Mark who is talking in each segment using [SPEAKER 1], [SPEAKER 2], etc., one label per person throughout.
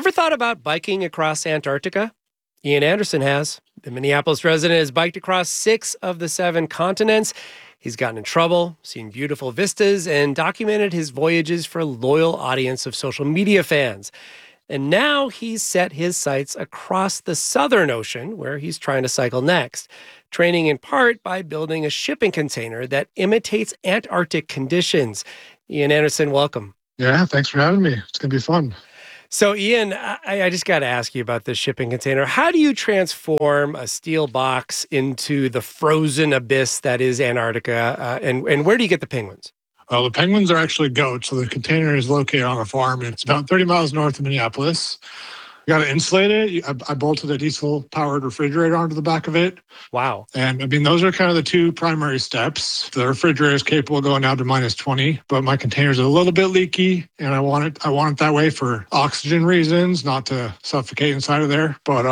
[SPEAKER 1] Ever thought about biking across Antarctica? Ian Anderson has. The Minneapolis resident has biked across 6 of the 7 continents. He's gotten in trouble, seen beautiful vistas, and documented his voyages for a loyal audience of social media fans. And now he's set his sights across the Southern Ocean, where he's trying to cycle next, training in part by building a shipping container that imitates Antarctic conditions. Ian Anderson, welcome.
[SPEAKER 2] Yeah, thanks for having me. It's going to be fun.
[SPEAKER 1] So, Ian, I just got to ask you about this shipping container. How do you transform a steel box into the frozen abyss that is Antarctica? And where do you get the penguins?
[SPEAKER 2] The penguins are actually goats. So the container is located on a farm. It's about 30 miles north of Minneapolis. You got to insulate it. I bolted a diesel-powered refrigerator onto the back of it.
[SPEAKER 1] Wow.
[SPEAKER 2] And I mean, those are kind of the 2 primary steps. The refrigerator is capable of going down to minus 20, but my container's a little bit leaky, and I want it that way for oxygen reasons, not to suffocate inside of there. But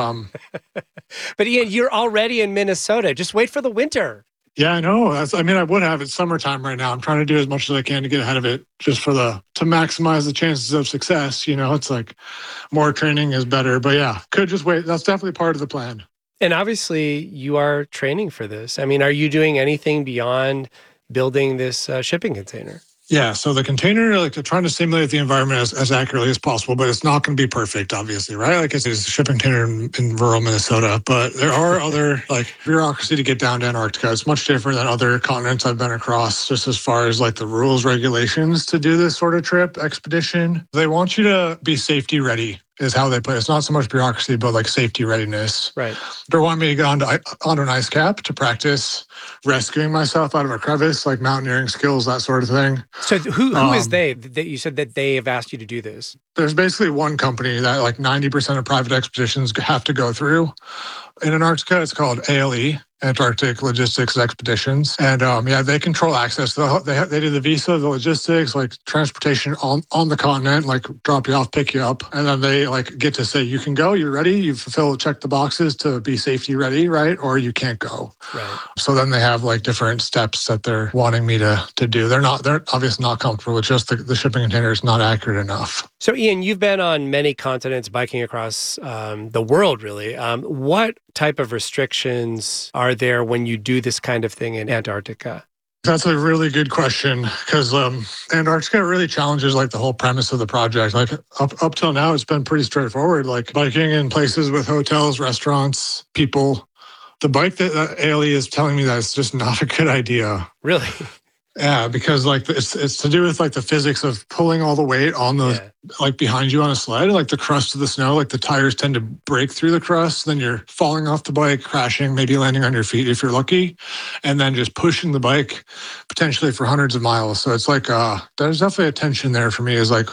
[SPEAKER 1] But Ian, you're already in Minnesota. Just wait for the winter.
[SPEAKER 2] Yeah, I know. I would have. It's summertime right now. I'm trying to do as much as I can to get ahead of it, just to maximize the chances of success. You know, it's like more training is better. But yeah, could just wait. That's definitely part of the plan.
[SPEAKER 1] And obviously, you are training for this. I mean, are you doing anything beyond building this shipping container?
[SPEAKER 2] Yeah, so the container, they're trying to simulate the environment as accurately as possible, but it's not going to be perfect, obviously, right? It's a shipping container in rural Minnesota, but there are other bureaucracy to get down to Antarctica. It's much different than other continents I've been across, just as far as the rules, regulations to do this sort of trip, expedition. They want you to be safety ready is how they put it. It's not so much bureaucracy, but safety readiness.
[SPEAKER 1] Right.
[SPEAKER 2] They want me to go onto an ice cap to practice rescuing myself out of a crevice, mountaineering skills, that sort of thing.
[SPEAKER 1] So who is they? That you said that they have asked you to do this?
[SPEAKER 2] There's basically one company that 90% of private expeditions have to go through. In Antarctica, it's called ALE, Antarctic Logistics Expeditions. And they control access. They do the visa, the logistics, transportation on the continent, drop you off, pick you up. And then they get to say, you can go, you're ready, you check the boxes to be safety ready, right? Or you can't go.
[SPEAKER 1] Right.
[SPEAKER 2] So then they have different steps that they're wanting me to do. They're obviously not comfortable with just the shipping container is not accurate enough.
[SPEAKER 1] So Ian, you've been on many continents biking across the world, really. What type of restrictions are there when you do this kind of thing in Antarctica?
[SPEAKER 2] That's a really good question, because Antarctica really challenges the whole premise of the project. Up till now, it's been pretty straightforward, biking in places with hotels, restaurants, people. The bike that ALE is telling me that it's just not a good idea.
[SPEAKER 1] Really?
[SPEAKER 2] Yeah, because it's to do with the physics of pulling all the weight on the behind you on a sled, the crust of the snow, the tires tend to break through the crust, then you're falling off the bike, crashing, maybe landing on your feet if you're lucky, and then just pushing the bike potentially for hundreds of miles. So it's there's definitely a tension there for me is am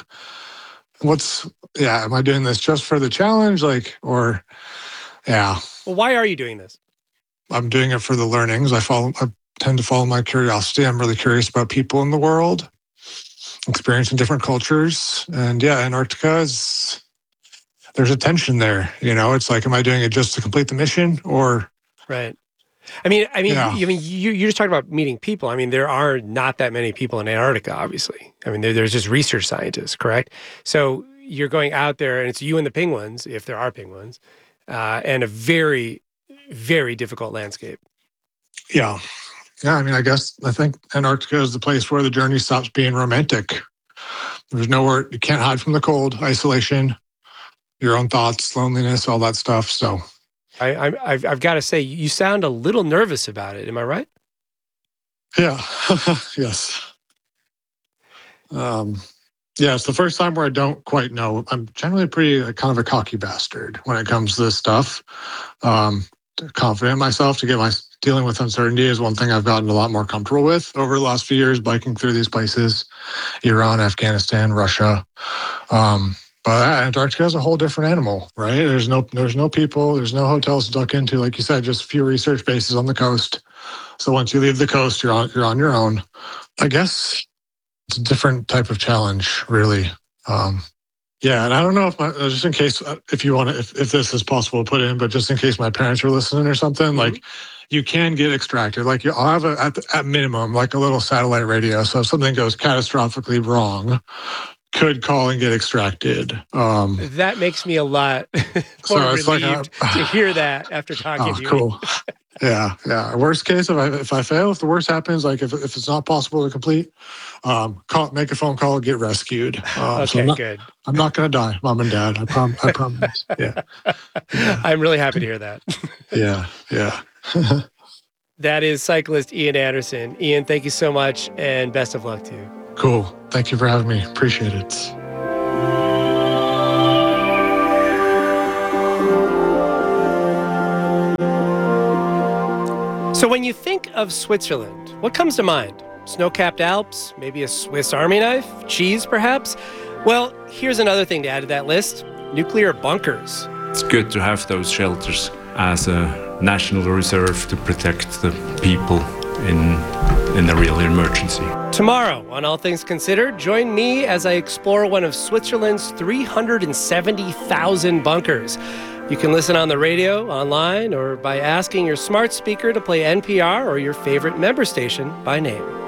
[SPEAKER 2] I doing this just for the challenge? Or yeah.
[SPEAKER 1] Well, why are you doing this?
[SPEAKER 2] I'm doing it for the learnings. I tend to follow my curiosity. I'm really curious about people in the world, experiencing different cultures. And Antarctica there's a tension there. It's am I doing it just to complete the mission or?
[SPEAKER 1] Right. You just talked about meeting people. There are not that many people in Antarctica, obviously. There's just research scientists, correct? So you're going out there and it's you and the penguins, if there are penguins, and a very, very difficult landscape.
[SPEAKER 2] Yeah. Yeah, I think Antarctica is the place where the journey stops being romantic. There's nowhere, you can't hide from the cold, isolation, your own thoughts, loneliness, all that stuff. So
[SPEAKER 1] I've got to say, you sound a little nervous about it. Am I right?
[SPEAKER 2] Yeah, yes. It's the first time where I don't quite know. I'm generally pretty kind of a cocky bastard when it comes to this stuff. Confident in myself dealing with uncertainty is one thing I've gotten a lot more comfortable with over the last few years, biking through these places, Iran, Afghanistan, Russia. But Antarctica is a whole different animal, right? There's no people, there's no hotels to duck into. Like you said, just a few research bases on the coast. So once you leave the coast, you're on your own. I guess it's a different type of challenge, really. And I don't know if just in case, if you want to, if this is possible to put in, but just in case my parents are listening or something, you can get extracted. I'll have at minimum, a little satellite radio. So if something goes catastrophically wrong, could call and get extracted.
[SPEAKER 1] That makes me a lot more relieved to hear that after talking to you.
[SPEAKER 2] Cool. Yeah. Worst case, if I fail, if the worst happens, like if it's not possible to complete, make a phone call, get rescued.
[SPEAKER 1] Okay, good.
[SPEAKER 2] I'm not going to die, Mom and Dad. I promise. Yeah.
[SPEAKER 1] I'm really happy to hear that.
[SPEAKER 2] Yeah.
[SPEAKER 1] That is cyclist Ian Anderson. Ian, thank you so much, and best of luck to you.
[SPEAKER 2] Cool. Thank you for having me. Appreciate it.
[SPEAKER 1] So when you think of Switzerland, what comes to mind? Snow-capped Alps, maybe a Swiss Army knife, cheese perhaps? Well, here's another thing to add to that list: nuclear bunkers.
[SPEAKER 3] It's good to have those shelters as a national reserve to protect the people in a real emergency.
[SPEAKER 1] Tomorrow on All Things Considered, join me as I explore one of Switzerland's 370,000 bunkers. You can listen on the radio, online, or by asking your smart speaker to play NPR or your favorite member station by name.